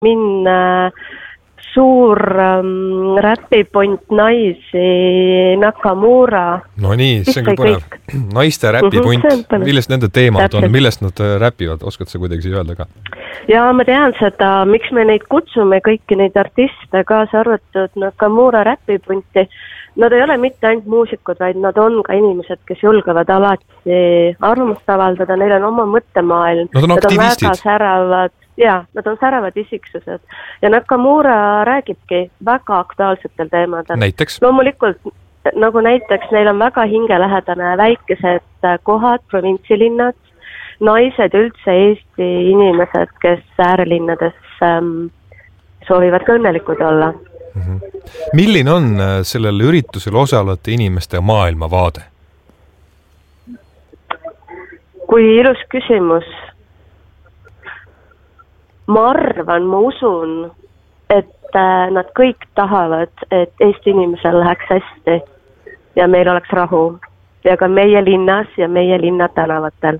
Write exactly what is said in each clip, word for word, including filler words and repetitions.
minna suur ähm, räpipunt naisi Nakamura. No nii, see on küll põnev. Naiste räpipunt. Mm-hmm, millest nende teemad Täpselt. on? Millest nad räpivad? Oskad sa kuidagi öelda ka? Ja ma tean seda, miks me neid kutsume, kõiki neid artiste, kaasa arvatud Nakamura räpipunti. Nad ei ole mitte ainult muusikud, vaid nad on ka inimesed, kes julgevad alati arvamust avaldada, neil on oma mõttemaailm. Nad on aktivistid. Nad on väga säravad, ja, nad on säravad isiksused. Ja Nakamura räägibki väga aktuaalsetel teemadel. Näiteks? Loomulikult, nagu näiteks, neil on väga hingelähedane väikesed kohad, provintsilinnad, naised üldse Eesti inimesed, kes äärelinnades ähm, soovivad ka õnnelikud olla. Mm-hmm. Milline on sellel üritusel osalevate inimeste maailmavaade? Kui ilus küsimus. Ma arvan, ma usun, et nad kõik tahavad, et Eesti inimesel läheks hästi ja meil oleks rahu. Ja ka meie linnas ja meie linna tänavatel.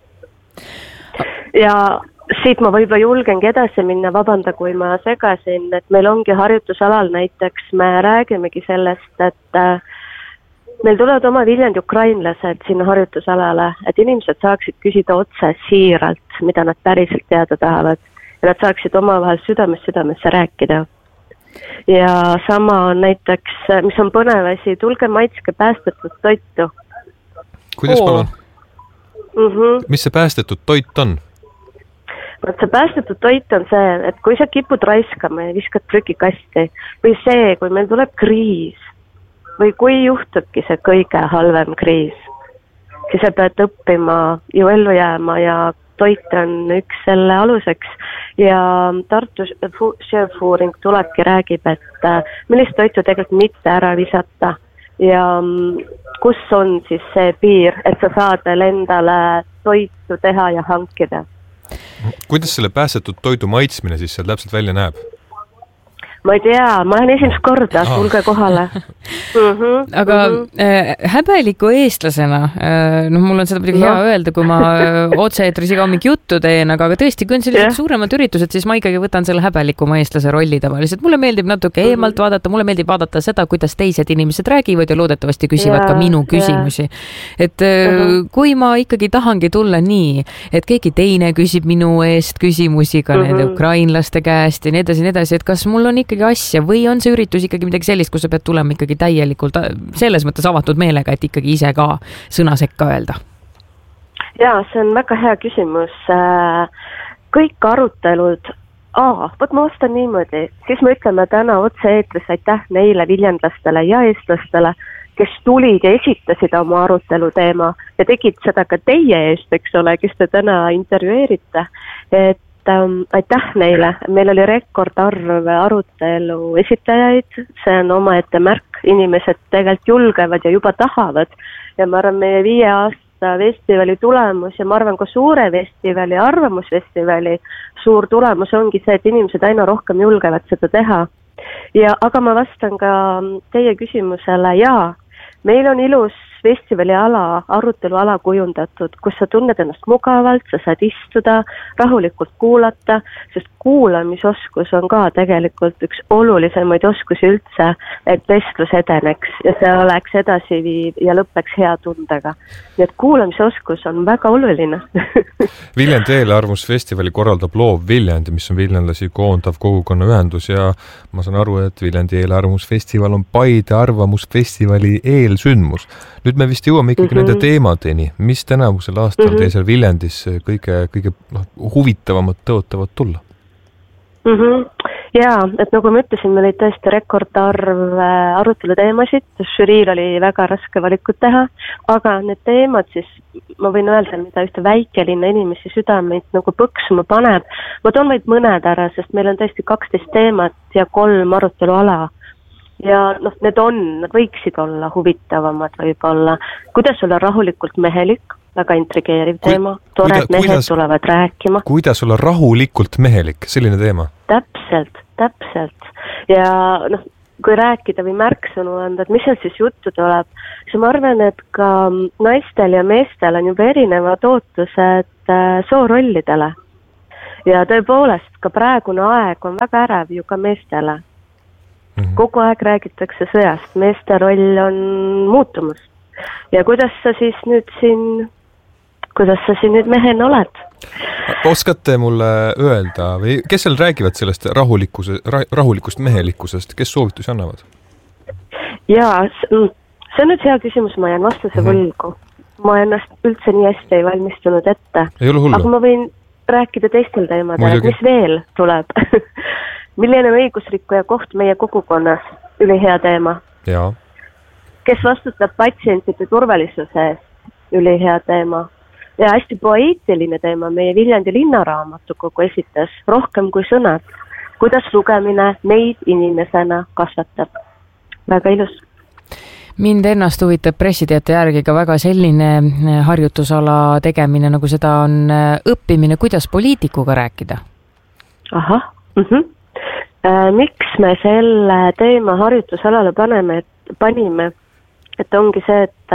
Ja siit ma võib-olla julgengi edasi minna, vabanda, kui ma segasin, et meil ongi harjutusalal näiteks, me räägimegi sellest, et meil tulevad oma Viljandi ukrainlased sinna harjutusalale, et inimesed saaksid küsida otse siiralt, mida nad päriselt teada tahavad ja nad saaksid omavahel südames südamesse rääkida. Ja sama on näiteks, mis on põnev asi, tulge maitske päästetud toitu. Kuidas palun? Mm-hmm. Mis see päästetud toit on? Vaat see päästetud toit on see, et kui sa kipud raiskama ja viskad prükikasti või see, kui meil tuleb kriis või kui juhtubki see kõige halvem kriis, siis sa pead õppima ju ellu jääma ja toit on üks selle aluseks ja Tartu Chef-uuring tulebki räägib, et millist toitu tegelikult mitte ära visata ja kus on siis see piir, et sa saad endale toitu teha ja hankida. Kuidas selle päästetud toidu maitsmine siis seal täpselt välja näeb? Ma ei tea, ma olen esimest korda, tulge kohale. Mm-hmm, aga mm-hmm. äh, häbeliku eestlasena, äh, noh, mul on seda muidugi no. hea öelda, kui ma äh, otse-eetris iga hommik juttu teen, aga, aga tõesti, kui on sellised yeah. suuremad üritused, siis ma ikkagi võtan selle häbelikuma eestlase rolli tavaliselt. Mulle meeldib natuke mm-hmm. eemalt vaadata, mulle meeldib vaadata seda, kuidas teised inimesed räägivad ja loodetavasti küsivad yeah, ka minu küsimusi. Yeah. Et äh, mm-hmm. kui ma ikkagi tahangi tulla nii, et keegi teine küsib minu eest küsimusi ka mm-hmm. nende ukrainlaste käest ja nii edasi, nii edasi, et kas mul on ikkagi asja või on see üritus ikkagi midagi sellist, kus sa pead tulema ikkagi täielikult selles mõttes avatud meelega, et ikkagi ise ka sõna sekka öelda? Jaa, see on väga hea küsimus. Kõik arutelud, aa, võt ma vastan niimoodi, siis me ütleme täna otse eetris aitäh neile viljandlastele ja eestlastele, kes tulid ja esitasid oma arutelu teema ja tegid seda ka teie eest, eks ole, kes te täna intervjueerite, et Ähm, aitäh neile, meil oli rekordarv arutelu esitajaid, see on omaette märk, inimesed tegelikult julgevad ja juba tahavad ja ma arvan, meie viie aasta festivali tulemus ja ma arvan ka suure festivali, arvamusfestivali suur tulemus ongi see, et inimesed aina rohkem julgevad seda teha ja aga ma vastan ka teie küsimusele, jaa, meil on ilus festivali ala, arutelu ala kujundatud, kus sa tunned ennast mugavalt, sa saad istuda, rahulikult kuulata, sest kuulamisoskus on ka tegelikult üks olulisemaid oskusi üldse, et vestlus edeneks ja see oleks edasiviiv ja lõpeks hea tundega. Nii et kuulamisoskus on väga oluline. Viljandi eelarvamusfestivali korraldab Loov Viljandi, mis on viljanlasi koondav kogukonnaühendus ja ma saan aru, et Viljandi eelarvamusfestival on Paide arvamusfestivali eelsündmus. Nüüd me vist jõuame ikkagi mm-hmm. nende teemadeni, mis tänavusel aastal mm-hmm. teisel Viljandis kõige, kõige no, huvitavamad tõotavad tulla? Mm-hmm. Jaa, et nagu ma ütlesin, meil oli tõesti rekordarv arutelu teemasid, žüriil oli väga raske valikut teha, aga need teemad siis, ma võin öelda, mida ühte väikelinna inimesi südameid nagu põksuma paneb, ma toon vaid mõned ära, sest meil on tõesti kaksteist teemat ja kolm arutelu ala. Ja noh, need on, nad võiksid olla huvitavamad võib-olla. Kuidas olla rahulikult mehelik, väga intrigeeriv Kui, teema, tored kuida, mehed kuidas, tulevad rääkima. Kuidas olla rahulikult mehelik, selline teema? Täpselt, täpselt. Ja noh, kui rääkida või märksõnu anda, et mis seal siis juttu tuleb, siis ma arvan, et ka naistel ja meestel on juba erinevad ootused soorollidele. ja tõepoolest, ka praegune aeg on väga ärev ju ka meestele. Mm-hmm. Kogu aeg räägitakse sõjast, meeste roll on muutumas. Ja kuidas sa siis nüüd siin, kuidas sa siin nüüd mehena oled? Oskate mulle öelda, või kes seal räägivad sellest rahulikkuse, rahulikust mehelikkusest, kes soovitusi annavad? Jaa, see on nüüd hea küsimus, ma jään vastuse mm-hmm. võlgu. Ma ennast üldse nii hästi ei valmistunud ette. Ei ole hullu. Aga ma võin rääkida teistel teemadel, et mis veel tuleb. Milline on õigusrikkuja koht meie kogukonnas? Ülihea teema. Jaa. Kes vastutab patsientide turvalisuse eest? Ülihea teema. Ja hästi poeetiline teema meie Viljandi linnaraamatukogu esitas rohkem kui sõnad. Kuidas lugemine meid inimesena kasvatab? Väga ilus. Mind ennast huvitab pressiteate järgi ka väga selline harjutusala tegemine, nagu seda on õppimine, kuidas poliitikuga rääkida. Ahah. Mm-hmm. Miks me selle teema harjutusalale paneme, et panime, et ongi see, et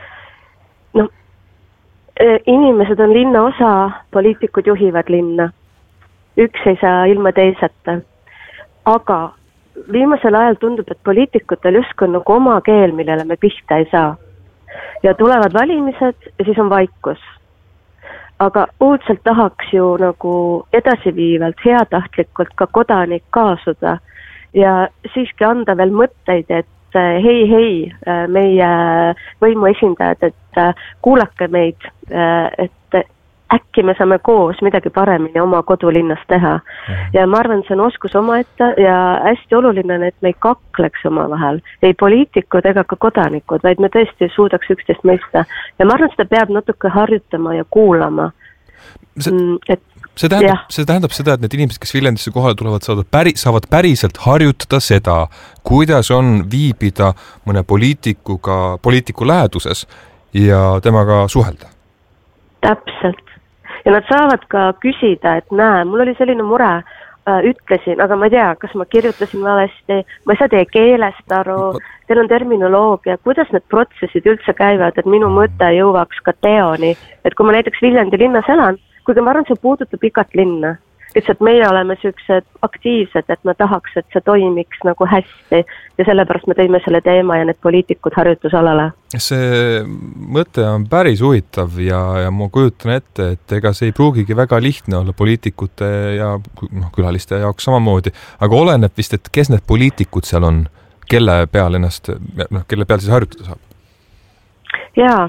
no, inimesed on linna osa, poliitikud juhivad linna. Üks ei saa ilma teiseta. Aga viimasel ajal tundub, et poliitikutel justkui on nagu oma keel, millele me pihta ei saa. Ja tulevad valimised ja siis on vaikus. Aga uudselt tahaks ju nagu edasiviivalt, heatahtlikult ka kodanik kaasuda ja siiski anda veel mõtteid, et hei, hei, meie võimu esindajad, et kuulake meid, et äkki me saame koos midagi paremini oma kodulinnas teha. Ja ma arvan, see on oskus omaette ja hästi oluline on, et me ei kakleks oma vahel. Ei poliitikud ega ka kodanikud, vaid me tõesti suudaks üksteist mõista. Ja ma arvan, seda peab natuke harjutama ja kuulama. See, et, see, tähendab, see tähendab seda, et need inimesed, kes Viljandisse kohale tulevad, saavad, päri, saavad päriselt harjutada seda, kuidas on viibida mõne poliitikuga, poliitiku läheduses ja temaga suhelda. Täpselt. Ja nad saavad ka küsida, et näe, mul oli selline mure, äh, ütlesin, aga ma ei tea, kas ma kirjutasin valesti, ma ei saa teie keelest aru, teil on terminoloogia, kuidas need protsessid üldse käivad, et minu mõte jõuaks ka teoni, et kui ma näiteks Viljandi linnas elan, kuigi ma arvan, see puudutab igat linna, lihtsalt meie oleme sellised aktiivsed, et me tahaks, et see toimiks nagu hästi ja sellepärast me tõime selle teema ja need poliitikud harjutusalale. See mõte on päris huvitav ja, ja ma kujutan ette, et ega see ei pruugigi väga lihtne olla poliitikute ja no, külaliste jaoks samamoodi, aga oleneb vist, et kes need poliitikud seal on, kelle peal ennast, no, kelle peal siis harjutada saab? Jaa,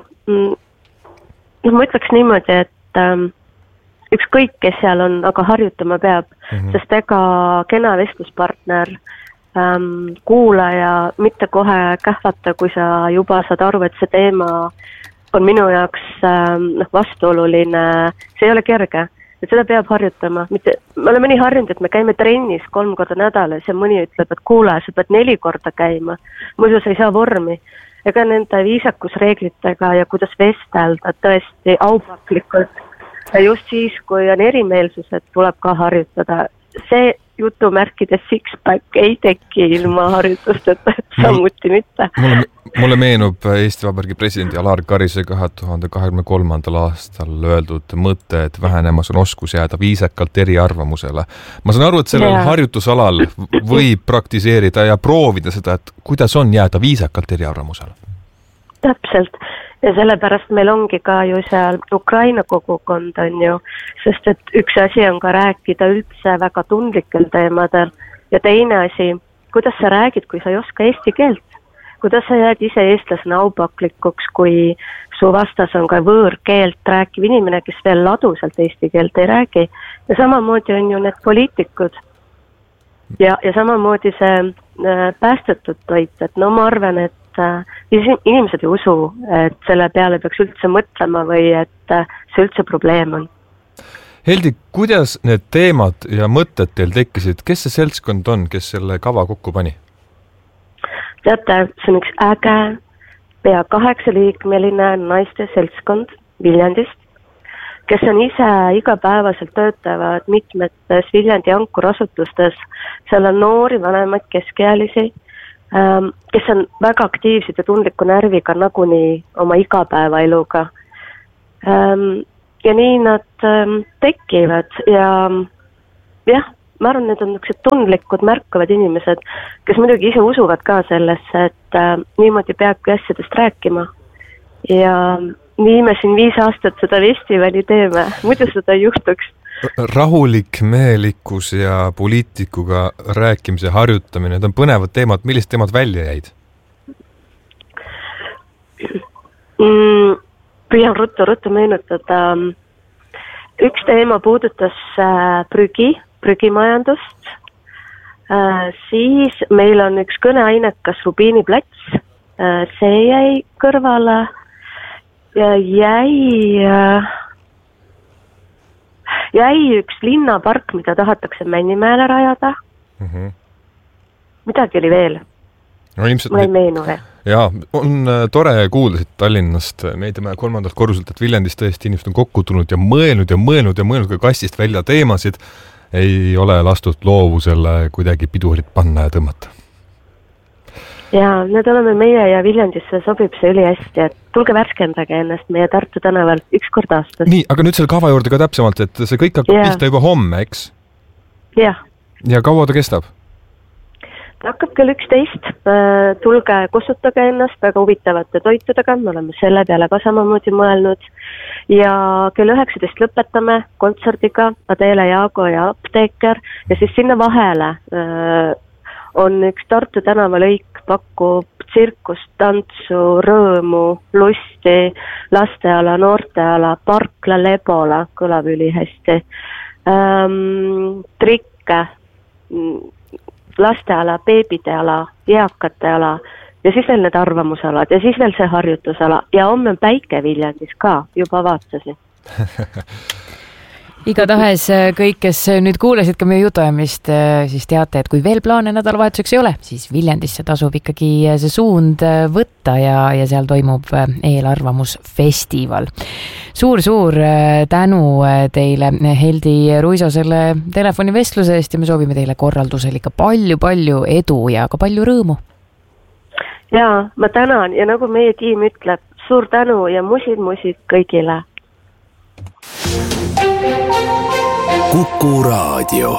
no ma ütleks niimoodi, et ähm, ükskõik, kes seal on, aga harjutama peab, mm-hmm. sest ega kena vestluspartner ähm, kuulaja mitte kohe kähvata, kui sa juba saad aru, et see teema on minu jaoks ähm, vastuoluline, see ei ole kerge, et seda peab harjutama. Mitte, me oleme nii harjunud, et me käime trennis kolm korda nädalas ja mõni ütleb, et kuule, sa pead neli korda käima, muidu sa ei saa vormi. Ega nende viisakusreeglitega ja kuidas vestelda tõesti aupaklikult. Ja just siis, kui on erimeelsused, tuleb ka harjutada. See jutumärkides six-pack ei teki ilma harjutusteta, samuti mitte. Mulle, mulle meenub Eesti Vabariigi presidendi Alar Karise kahe tuhande kahekümne kolmandal aastal öeldud mõte, et vähenemas on oskus jääda viisakalt eriarvamusele. Ma saan aru, et sellel ja. harjutusalal võib praktiseerida ja proovida seda, et kuidas on jääda viisakalt eriarvamusele. Täpselt. Ja sellepärast meil ongi ka ju seal Ukraina kogukond on ju, sest et üks asi on ka rääkida üldse väga tundlikel teemadel ja teine asi, kuidas sa räägid, kui sa ei oska eesti keelt, kuidas sa jääd ise eestlasena aupaklikuks, kui su vastas on ka võõrkeelt rääkiv inimene, kes veel ladusalt eesti keelt ei räägi ja samamoodi on ju need poliitikud ja, ja samamoodi see äh, päästetud toit, et no ma arvan, et inimesed ei usu, et selle peale peaks üldse mõtlema või et see üldse probleem on. Heldi, kuidas need teemad ja mõtted teil tekkisid? Kes see seltskond on, kes selle kava kokku pani? Teate, see on üks äge, pea kaheksa liikmeline naiste seltskond Viljandist, kes on ise igapäevaselt töötavad mitmetes Viljandi ankurasutustes. Seal on noori, vanemaid, keskealisi, kes on väga aktiivsed ja tundliku närviga naguni oma igapäevaeluga. ja nii nad ähm, tekivad ja jah, ma arvan, need on niisugused tundlikud, märkavad inimesed, kes muidugi ise usuvad ka sellesse, et äh, niimoodi peabki asjadest rääkima. Ja nii me siin viis aastat seda festivali teeme, muidu seda ei juhtuks. Rahulik mehelikkus ja poliitikuga rääkimise harjutamine, need on põnevad teemad, millised teemad välja jäid? Mm, püüan ruttu-ruttu meenutada. Üks teema puudutas äh, prügi, prügimajandust. Äh, siis meil on üks kõneainekas Rubiiniplats. Äh, see jäi kõrvale ja jäi... Äh, jäi üks linnapark, mida tahetakse Männimäele rajada. Mm-hmm. Midagi oli veel. No, ilmselt... Ma ei meenu veel. Jaa, on tore kuulda siit Tallinnast meediamaja kolmandalt korruselt, et Viljandis tõesti inimesed on kokku tulnud ja mõelnud ja mõelnud ja mõelnud ka kastist välja teemasid. Ei ole lastud loovusele kuidagi pidurit panna ja tõmmata. Jaa, need oleme meie ja Viljandisse sobib see üli hästi, et tulge värskendage ennast meie Tartu tänaval üks kord aastas. Nii, aga nüüd selle kava juurde ka täpsemalt, et see kõik hakkab pihta juba homme, eks? Jah. Ja kaua ta kestab? Ta hakkab kell üksteist. Tulge kustutage ennast väga huvitavate toitudega, me oleme selle peale ka samamoodi mõelnud. Ja kell üheksateist lõpetame kontserdiga Adele Jaago ja Apteeker ja siis sinna vahele on üks Tartu tänavalõik, pakub tsirkust, tantsu, rõõmu, lusti, lasteala, noorteala, parkla, lebola, kõlab üli hästi, ähm, trikke, lasteala, beebideala, eakate ala ja siis veel need arvamusalad ja siis veel see harjutusala ja homme on päike Viljandis ka, juba vaatasin. Igatahes kõik, kes nüüd kuulasid ka meie jutuajamist, siis teate, et kui veel plaane nädalavahetuseks ei ole, siis Viljandisse tasub ikkagi see suund võtta ja, ja seal toimub eelarvamusfestival. Suur-suur tänu teile, Heldi Ruiso, selle telefonivestluse eest ja me soovime teile korraldusel ikka palju-palju edu ja ka palju rõõmu. Jaa, ma tänan ja nagu meie tiim ütleb, suur tänu ja musid-musid kõigile. Kuku Raadio.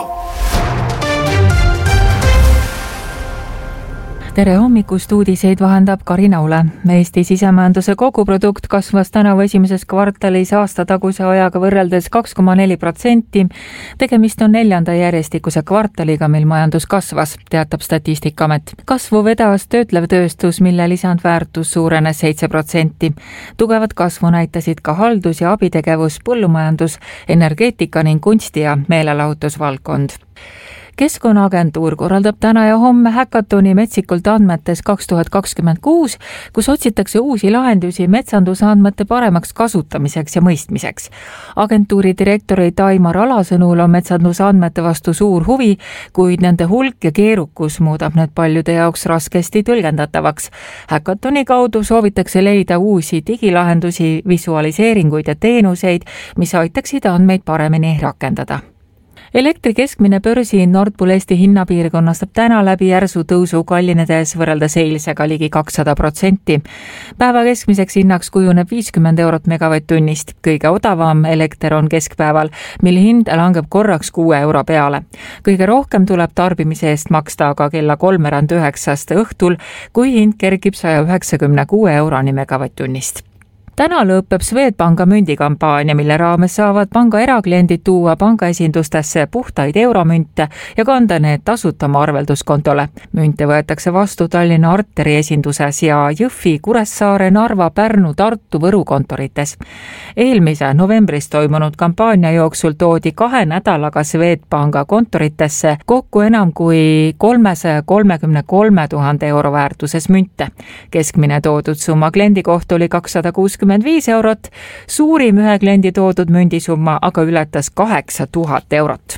Tere hommikust, uudiseid vahendab Karin Aule. Eesti sisemajanduse koguprodukt kasvas tänavu esimeses kvartalis aastataguse ajaga võrreldes kaks koma neli protsenti. Tegemist on neljanda järjestikuse kvartaliga, mil majandus kasvas, teatab Statistikaamet. Kasvu vedas töötlev tööstus, mille lisandväärtus suurenes seitse protsenti. Tugevat kasvu näitasid ka haldus- ja abitegevus, põllumajandus, energeetika ning kunsti- ja meelelahutusvaldkond. Keskkonnaagentuur korraldab täna ja homme häkatoni metsikult andmetes kaks tuhat kakskümmend kuus, kus otsitakse uusi lahendusi metsandusandmete paremaks kasutamiseks ja mõistmiseks. Agentuuri direktori Taimar Ala sõnul on metsandusandmete vastu suur huvi, kuid nende hulk ja keerukus muudab need paljude jaoks raskesti tõlgendatavaks. Häkatoni kaudu soovitakse leida uusi digilahendusi, visualiseeringuid ja teenuseid, mis aitaksid andmeid paremini rakendada. Elektri keskmine börsi Nord Pool Eesti hinnapiirkonnas saab täna läbi järsu tõusu kallinedes võrreldes eilsega ligi kakssada protsenti. Päeva keskmiseks hinnaks kujuneb viiskümmend eurot megavatt-tunnist. Kõige odavam elekter on keskpäeval, mil hind langeb korraks kuue euro peale. Kõige rohkem tuleb tarbimise eest maksta aga kella kolmveerand üheksast õhtul, kui hind kergib saja üheksakümne kuue euroni megavatt-tunnist. Täna lõpeb Swedbanka mündikampaania, mille raames saavad panga erakliendid tuua pangaesindustesse puhtaid euromünte ja kanda need tasuta oma arvelduskontole. Münte võetakse vastu Tallinna Arteri esinduses ja Jõhvi, Kuressaare, Narva, Pärnu, Tartu, Võru kontorites. Eelmise novembris toimunud kampaania jooksul toodi kahe nädalaga Swedbanka kontoritesse kokku enam kui kolmesaja kolmekümne kolme tuhande euro väärtuses münte. Keskmine toodud summa kliendi kohta oli kakssada kuuskümmend viis eurot, suurim ühe kliendi toodud mündisumma aga ületas kaheksa tuhat eurot.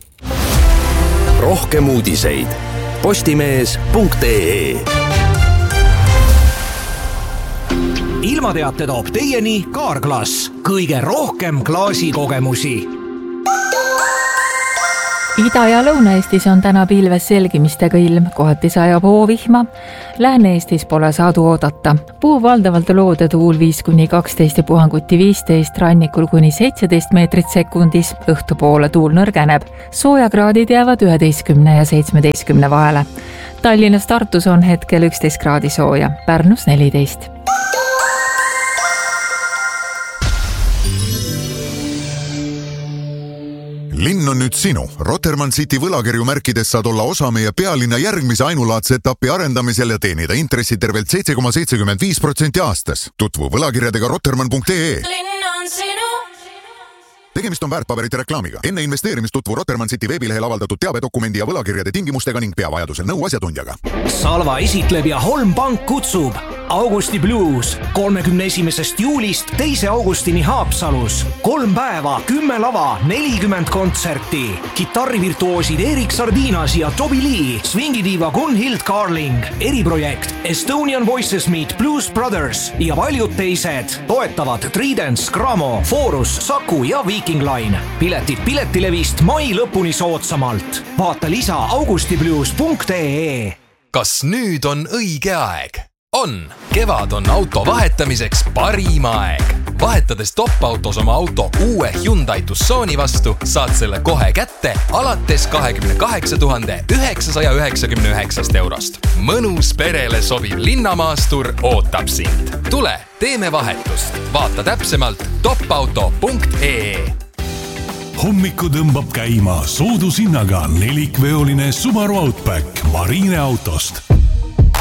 Rohkem uudiseid postimees punkt ee. Ilmateate toob teieni Kaarglass, kõige rohkem klaasikogemusi. Ida- ja Lõuna-Eestis on täna pilves selgimistega ilm, kohati sajab hoovihma. Lääne-Eestis pole sadu oodata. Puu valdavalt loodetuul viis kuni kaksteist ja puhanguti viisteist, rannikul kuni seitseteist meetrit sekundis, õhtupoole tuul nõrgeneb. Soojakraadid jäävad üheteistkümne ja seitsmeteistkümne vahele. Tallinnas Tartus on hetkel üksteist kraadi sooja, Pärnus neliteist. Linn on nüüd sinu. Rotermann City võlakirju märkides saad olla osa meie pealinna järgmise ainulaadse etapi arendamisel ja teenida intressi tervelt seitse koma seitsekümmend viis protsenti aastas. Tutvu võlakirjadega rotermann punkt ee. Linn on sinu. Tegemist on väärtpaberite reklaamiga. Enne investeerimist tutvu Rotermann City veebilehel avaldatud teabedokumendi ja võlakirjade tingimustega ning pea vajadusel nõu asjatundjaga. Salva esitleb ja Holm Pank kutsub Augusti Blues kolmekümne esimesest juulist teise augustini Haapsalus. Kolm päeva, kümme lava, nelikümmend kontserti. Kitarrivirtuoosid Erik Sardinas ja Toby Lee, swingidiiva Gunhild Carling, eriprojekt Estonian Voices Meet Blues Brothers ja paljud teised. Toetavad Tridents, Gramo, Forus, Saku ja Viking Line. Piletid Piletilevist mai lõpuni soodsamalt. Vaata lisa augustiblues punkt ee. Kas nüüd on õige aeg? On! Kevad on auto vahetamiseks parim aeg. Vahetades top-autos oma auto uue Hyundai Tucsoni vastu, saad selle kohe kätte alates kakskümmend kaheksa tuhande üheksasaja üheksakümne üheksast eurost. Mõnus perele sobiv linnamaastur ootab sind. Tule, teeme vahetust. Vaata täpsemalt topauto punkt ee. Hommiku tõmbab käima soodushinnaga nelikveoline Subaru Outback Marine autost.